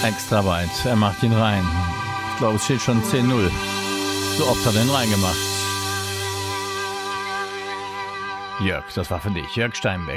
Extra weit. Er macht ihn rein. Ich glaube, es steht schon 10-0. So oft hat er ihn reingemacht. Jörg, das war für dich. Jörg Steinbeck.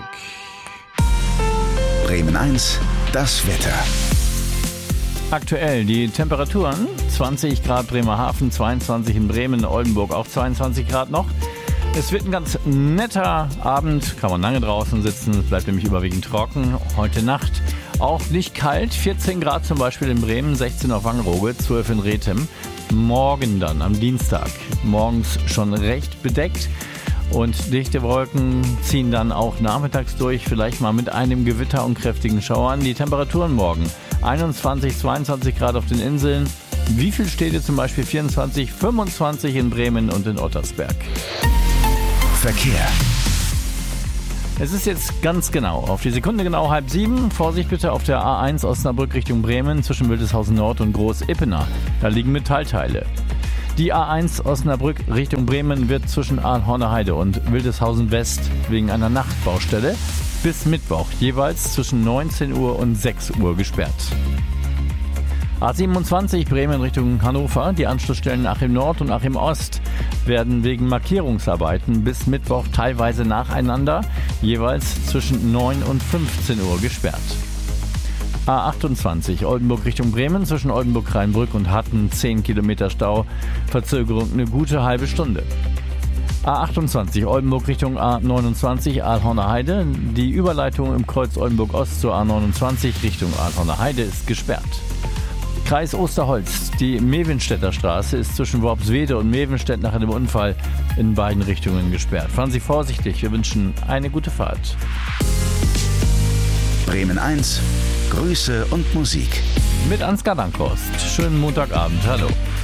Bremen 1, das Wetter. Aktuell die Temperaturen: 20 Grad Bremerhaven, 22 in Bremen, Oldenburg auch 22 Grad noch. Es wird ein ganz netter Abend, kann man lange draußen sitzen, es bleibt nämlich überwiegend trocken. Heute Nacht auch nicht kalt, 14 Grad zum Beispiel in Bremen, 16 auf Wangerooge, 12 in Rethem. Morgen dann, am Dienstag, morgens schon recht bedeckt. Und dichte Wolken ziehen dann auch nachmittags durch, vielleicht mal mit einem Gewitter und kräftigen Schauern. Die Temperaturen morgen: 21, 22 Grad auf den Inseln. Wie viel steht hier zum Beispiel? 24, 25 in Bremen und in Ottersberg. Verkehr. Es ist jetzt ganz genau, auf die Sekunde genau 6:30. Vorsicht bitte auf der A1 Osnabrück Richtung Bremen zwischen Wildeshausen Nord und Groß-Ippener. Da liegen Metallteile. Die A1 Osnabrück Richtung Bremen wird zwischen Ahlhorner Heide und Wildeshausen West wegen einer Nachtbaustelle bis Mittwoch jeweils zwischen 19 Uhr und 6 Uhr gesperrt. A27 Bremen Richtung Hannover. Die Anschlussstellen Achim Nord und Achim Ost werden wegen Markierungsarbeiten bis Mittwoch teilweise nacheinander jeweils zwischen 9 und 15 Uhr gesperrt. A28 Oldenburg Richtung Bremen zwischen Oldenburg-Rheinbrück und Hatten 10 Kilometer Stau, Verzögerung eine gute halbe Stunde. A28 Oldenburg Richtung A29 Ahlhorner Heide. Die Überleitung im Kreuz Oldenburg Ost zur A29 Richtung Ahlhorner Heide ist gesperrt. Kreis Osterholz. Die Mevenstädter Straße ist zwischen Worpswede und Mevenstedt nach einem Unfall in beiden Richtungen gesperrt. Fahren Sie vorsichtig, wir wünschen eine gute Fahrt. Bremen 1, Grüße und Musik. Mit Ansgar Dankhorst. Schönen Montagabend, hallo.